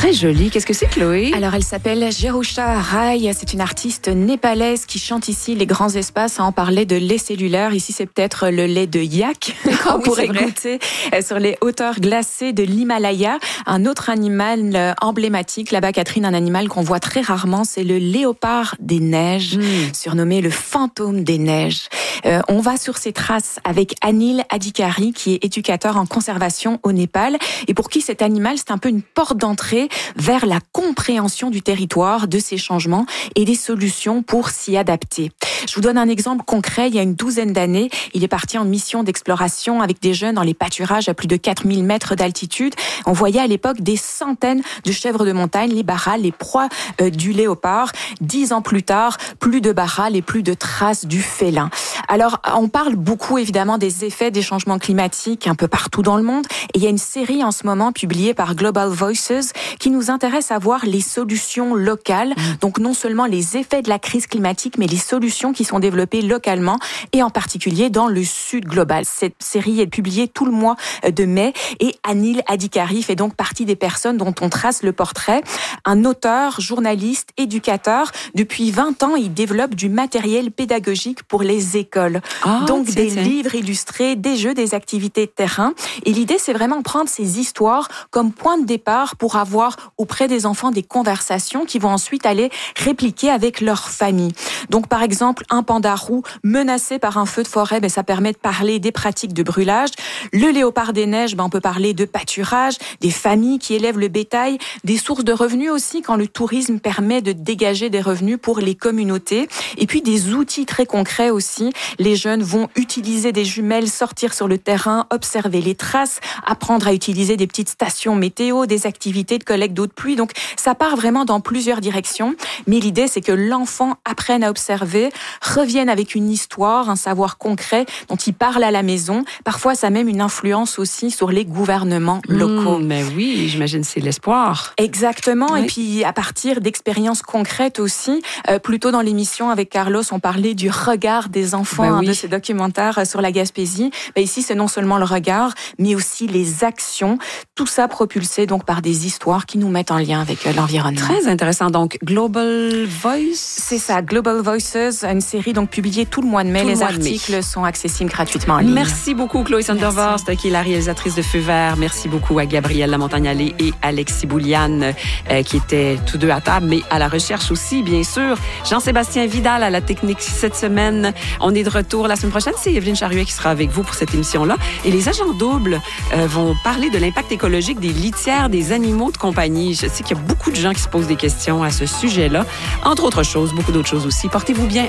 Très jolie. Qu'est-ce que c'est, Chloé? Alors, elle s'appelle Jerusha Rai. C'est une artiste népalaise qui chante ici les grands espaces. On parlait de lait cellulaire. Ici, c'est peut-être le lait de yak qu'on pourrait goûter sur les hauteurs glacées de l'Himalaya. Un autre animal emblématique là-bas, Catherine, un animal qu'on voit très rarement, c'est le léopard des neiges, surnommé le fantôme des neiges. On va sur ses traces avec Anil Adhikari, qui est éducateur en conservation au Népal, et pour qui cet animal, c'est un peu une porte d'entrée vers la compréhension du territoire, de ses changements et des solutions pour s'y adapter. Je vous donne un exemple concret. Il y a une 12aine d'années, il est parti en mission d'exploration avec des jeunes dans les pâturages à plus de 4000 mètres d'altitude. On voyait à l'époque des centaines de chèvres de montagne, les baras, les proies du léopard. 10 ans plus tard, plus de baras et plus de traces du félin. Alors, on parle beaucoup évidemment des effets des changements climatiques un peu partout dans le monde. Et il y a une série en ce moment publiée par Global Voices qui nous intéresse à voir les solutions locales. Donc, non seulement les effets de la crise climatique, mais les solutions qui sont développées localement et en particulier dans le sud global. Cette série est publiée tout le mois de mai et Anil Adhikari fait donc partie des personnes dont on trace le portrait. Un auteur, journaliste, éducateur. Depuis 20 ans, il développe du matériel pédagogique pour les écoles. Donc des livres illustrés, des jeux, des activités de terrain. Et l'idée, c'est vraiment prendre ces histoires comme point de départ pour avoir auprès des enfants des conversations qui vont ensuite aller répliquer avec leur famille. Donc par exemple, un panda roux menacé par un feu de forêt, ça permet de parler des pratiques de brûlage. Le léopard des neiges, on peut parler de pâturage, des familles qui élèvent le bétail, des sources de revenus aussi quand le tourisme permet de dégager des revenus pour les communautés. Et puis des outils très concrets aussi. Les jeunes vont utiliser des jumelles, sortir sur le terrain, observer les traces, apprendre à utiliser des petites stations météo, des activités de collecte d'eau de pluie. Donc ça part vraiment dans plusieurs directions. Mais l'idée, c'est que l'enfant apprenne à observer, revienne avec une histoire, un savoir concret dont il parle à la maison. Parfois, ça a même une influence aussi sur les gouvernements locaux. Mais oui, j'imagine c'est l'espoir. Exactement. Oui. Et puis, à partir d'expériences concrètes aussi, plutôt dans l'émission avec Carlos, on parlait du regard des enfants de ces documentaires sur la Gaspésie. Ici, c'est non seulement le regard, mais aussi les actions. Tout ça propulsé donc par des histoires qui nous mettent en lien avec l'environnement. Très intéressant. Donc, Global Voice? C'est ça, Global Voices, une série donc publiée tout le mois de mai. Les articles sont accessibles gratuitement en ligne. Merci beaucoup, Chloé Sandervorst, qui est la réalisatrice de Feu vert. Merci beaucoup à Gabrielle Lamontagne-Allé et Alexis Bouliane, qui étaient tous deux à table, mais à la recherche aussi, bien sûr. Jean-Sébastien Vidal à la technique cette semaine. On est de retour la semaine prochaine. C'est Evelyne Charruet qui sera avec vous pour cette émission-là. Et les agents doubles vont parler de l'impact écologique des litières des animaux de compagnie. Je sais qu'il y a beaucoup de gens qui se posent des questions à ce sujet-là. Entre autres choses, beaucoup d'autres choses aussi. Portez-vous bien.